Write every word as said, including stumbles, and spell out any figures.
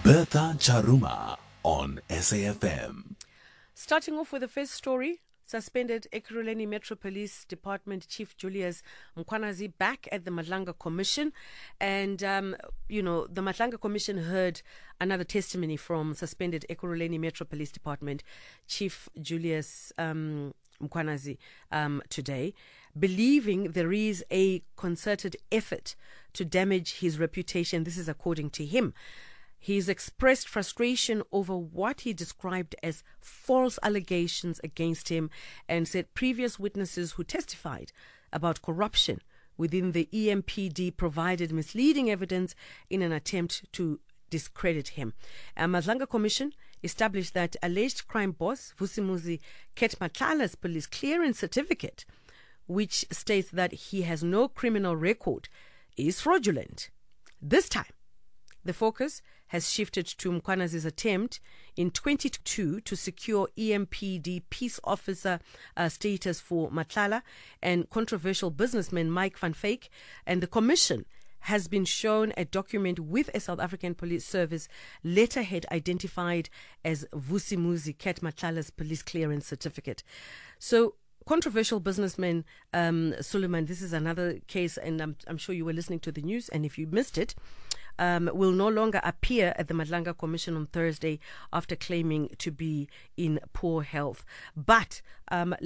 Bertha Charuma on S A F M. Starting off with the first story, suspended Ekurhuleni Metro Police Department Chief Julius Mkhwanazi back at the Madlanga Commission. And, um, you know, the Madlanga Commission heard another testimony from suspended Ekurhuleni Metro Police Department Chief Julius um, Mkhwanazi um, today, believing there is a concerted effort to damage his reputation. This is according to him. He's expressed frustration over what he described as false allegations against him and said previous witnesses who testified about corruption within the E M P D provided misleading evidence in an attempt to discredit him. A Madlanga Commission established that alleged crime boss Vusimuzi Ketmatlala's police clearance certificate, which states that he has no criminal record, is fraudulent. This time, the focus has shifted to Mkhwanazi's attempt in twenty-two to secure E M P D peace officer uh, status for Matlala and controversial businessman Mike van Wyk. And the commission has been shown a document with a South African Police Service letterhead identified as Vusimuzi Ketmatlala's police clearance certificate. So, controversial businessman um, Suleiman, this is another case, and I'm, I'm sure you were listening to the news, and if you missed it, um, will no longer appear at the Madlanga Commission on Thursday after claiming to be in poor health. But um,